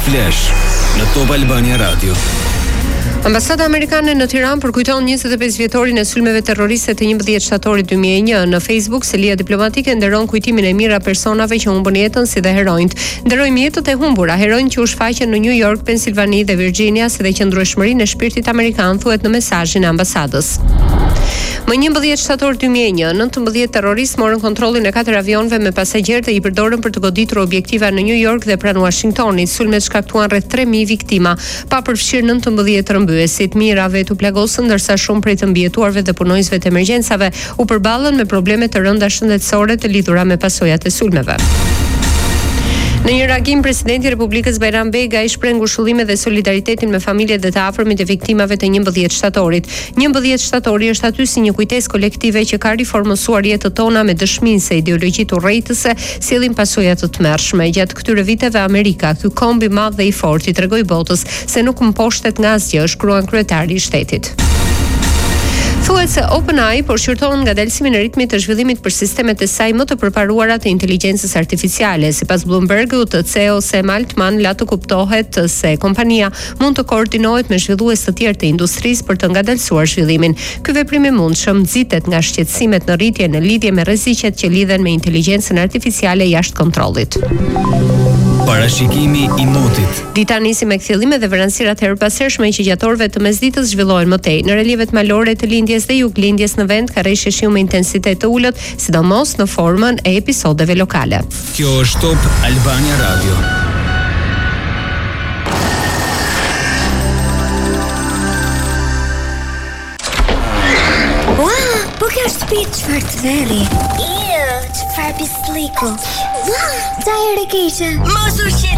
Flash në Top Albania Radio. Ambasada amerikane në Tiranë përkujton 25 vjetorin e sulmeve terroriste të 11 shtatorit 2001. Në Facebook, selia diplomatike nderon kujtimin e mirë a personave që humbën jetën si dhe heronjt. Nderojmë jetët e humbura, heronjt që u shfaqën në New York, Pensilvani dhe Virginia, si dhe qëndrueshmërinë e shpirtit amerikan, thuhet në mesazhin e ambasadës. Më 11 shtator 2001, 19 terroristë morën kontrollin e 4 avionëve me pasagjerë dhe i përdorën për të goditur objektiva në New York dhe pranë Washingtonit. Sulmet shkaktuan rreth 3000 viktima, pa përfshirë 19 rëmbyesit. Mijëra vetë u plagosën, ndërsa shumë prej të mbijetuarve dhe punonjësve të emergjencave u përballën me probleme të rënda shëndetësore të lidhura me pasojat e sulmeve. Në një reagim, presidenti i Republikës Bajram Begaj shpreh ngushëllime dhe solidaritetin me familjet dhe të afërmit e viktimave të 11 shtatorit. 11 shtatori është aty si një kujtesë kolektive që ka riformuar jetët tona me dëshminë se ideologjitë urrëtitëse sjellin pasoja të tmerrshme. Gjatë këtyre viteve Amerika, ky komb i madh dhe i fortë, i tregoi botës se nuk mposhtet nga asgjë, shkruan kryetari i shtetit. Thuhet se OpenAI po shqyrton ngadalësimin e ritmit të zhvillimit për sistemet e saj më të përparuara të inteligjencës artificiale. Sipas Bloombergut, CEO Sam Altman la të kuptohet se kompania mund të koordinohet me zhvillues të tjerë të industrisë për të ngadalësuar zhvillimin. Ky veprim i mundshëm nxitet nga shqetësimet në rritje në lidhje me rreziqet që lidhen me inteligjencën artificiale jashtë kontrollit. Parashikimi i motit. Dita nisi me kthjellime dhe vranësirat herpashershme që gjatorëve të mesditës zhvillohen më tej. Në reliefet malore të lindjes dhe juglindjes në vend ka rreshje shiu me intensitet të ulët, sidomos në formën e episodeve lokale. Kjo është Top Albania Radio. Wow, po kjo është shtëpi çfarë të veri. Çfarë pisliku. Wow, sa herë keqe. Mos u